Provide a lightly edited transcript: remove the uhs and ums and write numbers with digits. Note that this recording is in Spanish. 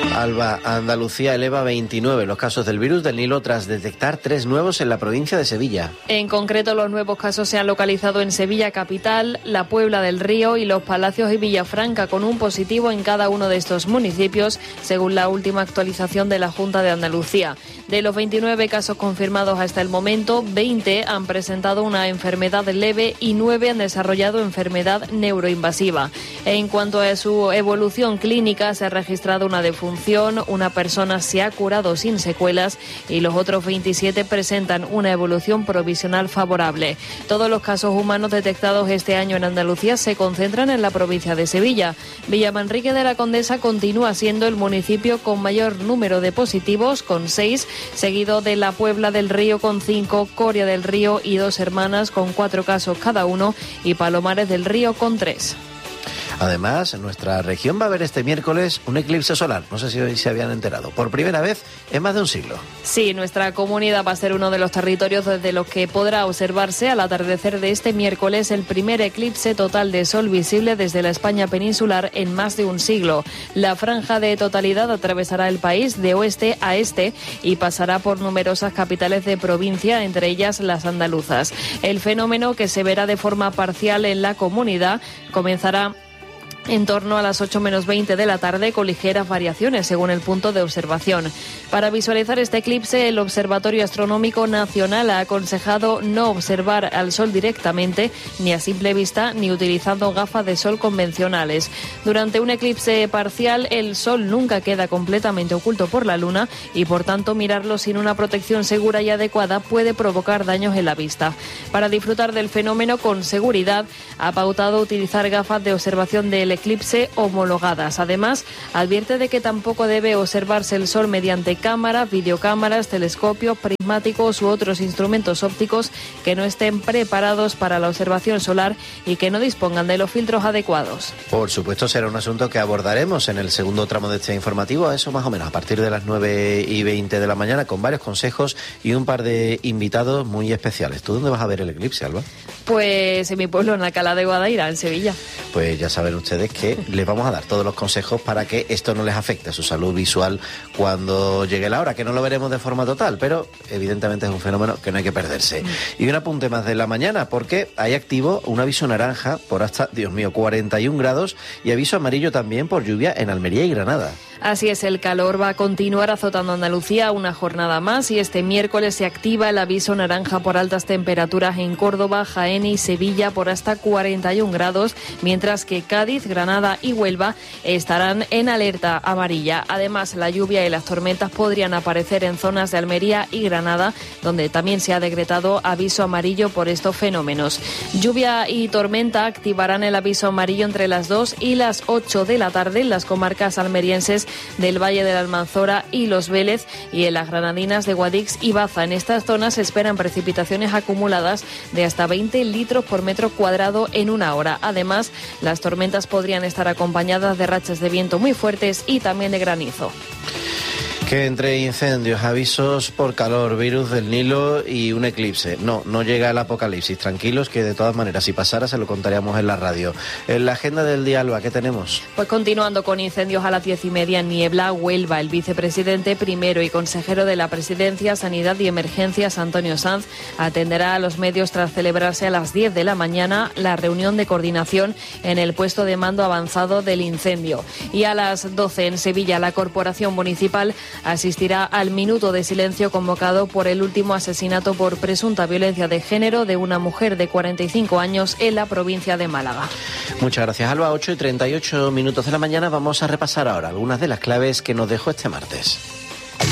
Alba, Andalucía eleva 29 los casos del virus del Nilo tras detectar 3 nuevos en la provincia de Sevilla. En concreto, los nuevos casos se han localizado en Sevilla capital, la Puebla del Río y Los Palacios y Villafranca, con un positivo en cada uno de estos municipios, según la última actualización de la Junta de Andalucía. De los 29 casos confirmados hasta el momento, 20 han presentado una enfermedad leve y 9 han desarrollado enfermedad neuroinvasiva. En cuanto a su evolución clínica, se ha registrado una defunción, una persona se ha curado sin secuelas y los otros 27 presentan una evolución provisional favorable. Todos los casos humanos detectados este año en Andalucía se concentran en la provincia de Sevilla. Villamanrique de la Condesa continúa siendo el municipio con mayor número de positivos, con 6, seguido de la Puebla del Río con 5, Coria del Río y Dos Hermanas con 4 casos cada uno y Palomares del Río con 3. Además, en nuestra región va a haber este miércoles un eclipse solar. No sé si hoy se habían enterado. Por primera vez en más de un siglo. Sí, nuestra comunidad va a ser uno de los territorios desde los que podrá observarse al atardecer de este miércoles el primer eclipse total de sol visible desde la España peninsular en más de un siglo. La franja de totalidad atravesará el país de oeste a este y pasará por numerosas capitales de provincia, entre ellas las andaluzas. El fenómeno, que se verá de forma parcial en la comunidad, comenzará en torno a las 8 menos 20 de la tarde, con ligeras variaciones según el punto de observación. Para visualizar este eclipse, el Observatorio Astronómico Nacional ha aconsejado no observar al sol directamente, ni a simple vista, ni utilizando gafas de sol convencionales. Durante un eclipse parcial, el sol nunca queda completamente oculto por la luna y, por tanto, mirarlo sin una protección segura y adecuada puede provocar daños en la vista. Para disfrutar del fenómeno con seguridad, ha pautado utilizar gafas de observación del eclipse homologadas. Además, advierte de que tampoco debe observarse el sol mediante cámaras, videocámaras, telescopios, prismáticos u otros instrumentos ópticos que no estén preparados para la observación solar y que no dispongan de los filtros adecuados. Por supuesto, será un asunto que abordaremos en el segundo tramo de este informativo, a eso más o menos a partir de las 9:20 de la mañana, con varios consejos y un par de invitados muy especiales. ¿Tú dónde vas a ver el eclipse, Alba? Pues en mi pueblo, en Alcalá de Guadaira, en Sevilla. Pues ya saben ustedes que les vamos a dar todos los consejos para que esto no les afecte a su salud visual cuando llegue la hora, que no lo veremos de forma total, pero evidentemente es un fenómeno que no hay que perderse. Y un apunte más de la mañana, porque hay activo un aviso naranja por hasta, 41 grados y aviso amarillo también por lluvia en Almería y Granada. Así es, el calor va a continuar azotando Andalucía una jornada más y este miércoles se activa el aviso naranja por altas temperaturas en Córdoba, Jaén y Sevilla por hasta 41 grados, mientras que Cádiz, Granada y Huelva estarán en alerta amarilla. Además, la lluvia y las tormentas podrían aparecer en zonas de Almería y Granada, donde también se ha decretado aviso amarillo por estos fenómenos. Lluvia y tormenta activarán el aviso amarillo entre las 2 y las 8 de la tarde en las comarcas almerienses del Valle de la Almanzora y Los Vélez y en las granadinas de Guadix y Baza. En estas zonas se esperan precipitaciones acumuladas de hasta 20 litros por metro cuadrado en una hora. Además, las tormentas podrían estar acompañadas de rachas de viento muy fuertes y también de granizo. Que entre incendios, avisos por calor, virus del Nilo y un eclipse. No llega el apocalipsis. Tranquilos, que de todas maneras, si pasara, se lo contaríamos en la radio. En la agenda del día, Alba, ¿qué tenemos? Pues continuando con incendios a las 10:30 en Niebla, Huelva, el vicepresidente primero y consejero de la Presidencia, Sanidad y Emergencias, Antonio Sanz, atenderá a los medios tras celebrarse a las 10 de la mañana la reunión de coordinación en el puesto de mando avanzado del incendio. Y a las 12 en Sevilla, la Corporación Municipal asistirá al minuto de silencio convocado por el último asesinato por presunta violencia de género de una mujer de 45 años en la provincia de Málaga. Muchas gracias, Alba. 8:38 de la mañana. Vamos a repasar ahora algunas de las claves que nos dejó este martes.